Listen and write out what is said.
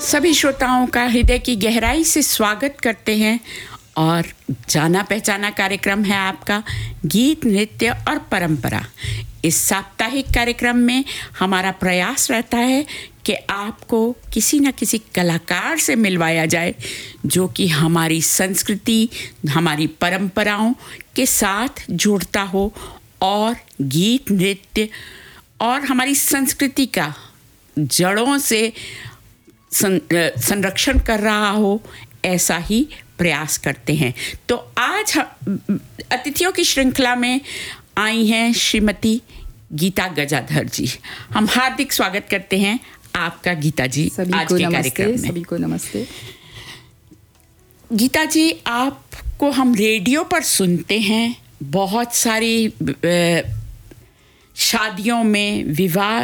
सभी श्रोताओं का हृदय की गहराई से स्वागत करते हैं और जाना पहचाना कार्यक्रम है आपका गीत नृत्य और परंपरा। इस साप्ताहिक कार्यक्रम में हमारा प्रयास रहता है कि आपको किसी न किसी कलाकार से मिलवाया जाए जो कि हमारी संस्कृति, हमारी परंपराओं के साथ जुड़ता हो और गीत नृत्य और हमारी संस्कृति का जड़ों से संरक्षण कर रहा हो, ऐसा ही प्रयास करते हैं। तो आज अतिथियों की श्रृंखला में आई हैं श्रीमती गीता गजाधर जी। हम हार्दिक स्वागत करते हैं आपका गीता जी आज के कार्यक्रम में। सभी को नमस्ते। गीता जी, आपको हम रेडियो पर सुनते हैं, बहुत सारी शादियों में, विवाह